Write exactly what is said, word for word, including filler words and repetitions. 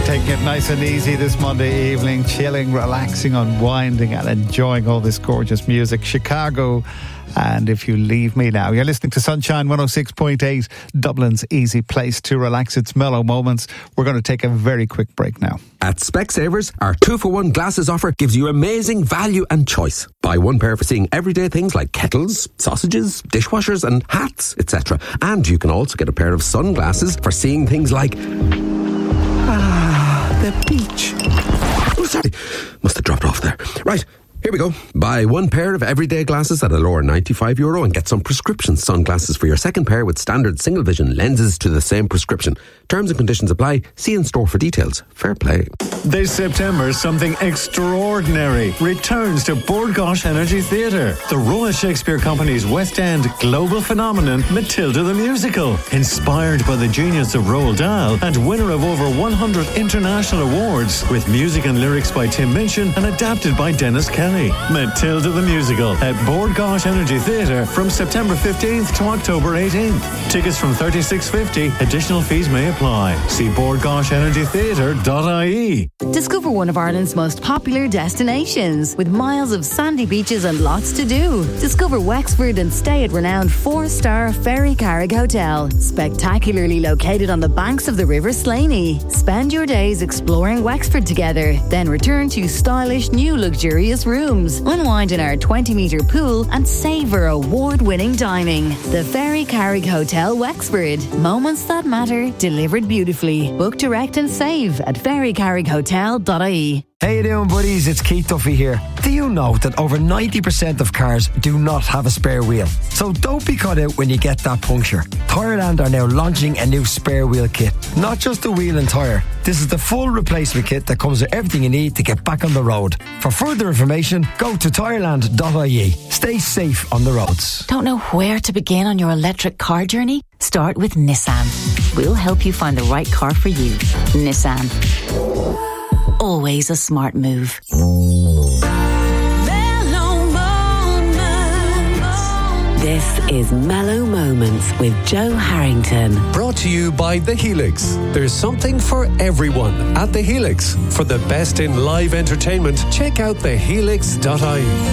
Taking it nice and easy this Monday evening, chilling, relaxing, unwinding and enjoying all this gorgeous music. Chicago and If You Leave Me Now. You're listening to Sunshine one oh six point eight, Dublin's easy place to relax. It's Mellow Moments. We're going to take a very quick break now. At Specsavers, our two for one glasses offer gives you amazing value and choice. Buy one pair for seeing everyday things like kettles, sausages, dishwashers and hats, et cetera. And you can also get a pair of sunglasses for seeing things like... Ah, the beach. Oh, sorry. Must have dropped off there. Right. Here we go. Buy one pair of everyday glasses at a lower ninety-five euro and get some prescription sunglasses for your second pair with standard single vision lenses to the same prescription. Terms and conditions apply. See in store for details. Fair play. This September, something extraordinary returns to Bord Gáis Energy Theatre. The Royal Shakespeare Company's West End global phenomenon, Matilda the Musical. Inspired by the genius of Roald Dahl and winner of over one hundred international awards, with music and lyrics by Tim Minchin and adapted by Dennis Kelly. Matilda the Musical at Bord Gáis Energy Theatre from September fifteenth to October eighteenth. Tickets from thirty-six fifty. Additional fees may apply. See bord gáis energy theatre dot I E. Discover one of Ireland's most popular destinations with miles of sandy beaches and lots to do. Discover Wexford and stay at renowned four-star Ferry Carrick Hotel, spectacularly located on the banks of the River Slaney. Spend your days exploring Wexford together, then return to stylish new luxurious rooms. Unwind in our twenty metre pool and savour award-winning dining. The Ferry Carrick Hotel, Wexford. Moments that matter, delivered beautifully. Book direct and save at ferry carrick hotel dot I E. How you doing, buddies? It's Keith Duffy here. Do you know that over ninety percent of cars do not have a spare wheel? So don't be caught out when you get that puncture. Tireland are now launching a new spare wheel kit. Not just the wheel and tyre. This is the full replacement kit that comes with everything you need to get back on the road. For further information, go to tireland dot I E. Stay safe on the roads. Don't know where to begin on your electric car journey? Start with Nissan. We'll help you find the right car for you. Nissan. Always a smart move. This is Mellow Moments with Joe Harrington. Brought to you by The Helix. There's something for everyone at The Helix. For the best in live entertainment, check out the helix dot I E.